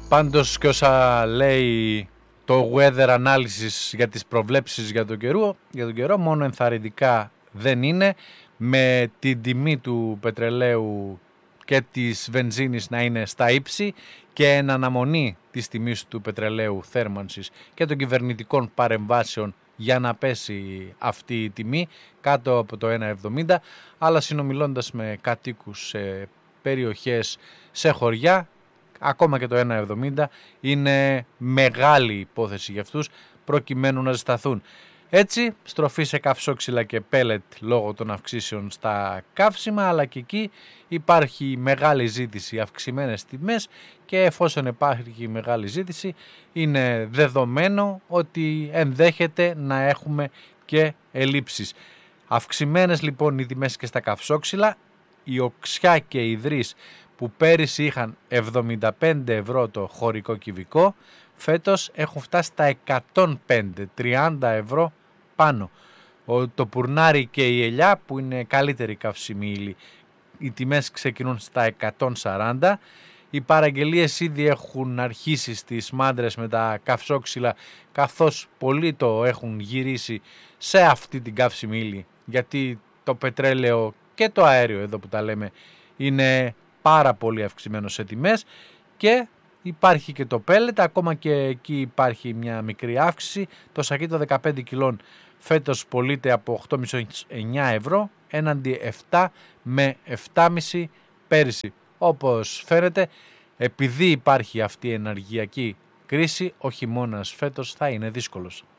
Πάντως και όσα λέει το weather analysis για τις προβλέψεις για τον καιρό μόνο ενθαρρυντικά δεν είναι, με την τιμή του πετρελαίου και της βενζίνης να είναι στα ύψη και εν αναμονή της τιμής του πετρελαίου θέρμανσης και των κυβερνητικών παρεμβάσεων για να πέσει αυτή η τιμή κάτω από το 1,70, αλλά συνομιλώντας με κατοίκους σε περιοχές, σε χωριά, ακόμα και το 1,70 είναι μεγάλη υπόθεση για αυτούς προκειμένου να ζεσταθούν. Έτσι, στροφή σε καυσόξυλα και πέλετ λόγω των αυξήσεων στα καύσιμα, αλλά και εκεί υπάρχει μεγάλη ζήτηση, αυξημένες τιμές, και εφόσον υπάρχει μεγάλη ζήτηση είναι δεδομένο ότι ενδέχεται να έχουμε και ελλείψεις. Αυξημένες λοιπόν οι τιμές και στα καυσόξυλα, η οξιά και η υδρής που πέρυσι είχαν 75 ευρώ το χωρικό κυβικό, φέτος έχουν φτάσει στα 105, 30 ευρώ πάνω. Το πουρνάρι και η ελιά που είναι καλύτερη καυσιμή ύλη, οι τιμές ξεκινούν στα 140. Οι παραγγελίες ήδη έχουν αρχίσει στις μάντρες με τα καυσόξυλα, καθώς πολλοί το έχουν γυρίσει σε αυτή την καύσιμη ύλη, γιατί το πετρέλαιο και το αέριο εδώ που τα λέμε είναι πάρα πολύ αυξημένο σε τιμές, και υπάρχει και το πέλετ, ακόμα και εκεί υπάρχει μια μικρή αύξηση. Το σακί των 15 κιλών φέτος πωλείται από 8,5-9 ευρώ έναντι 7 με 7,5 πέρυσι. Όπως φαίνεται, επειδή υπάρχει αυτή η ενεργειακή κρίση, ο χειμώνας φέτος θα είναι δύσκολος.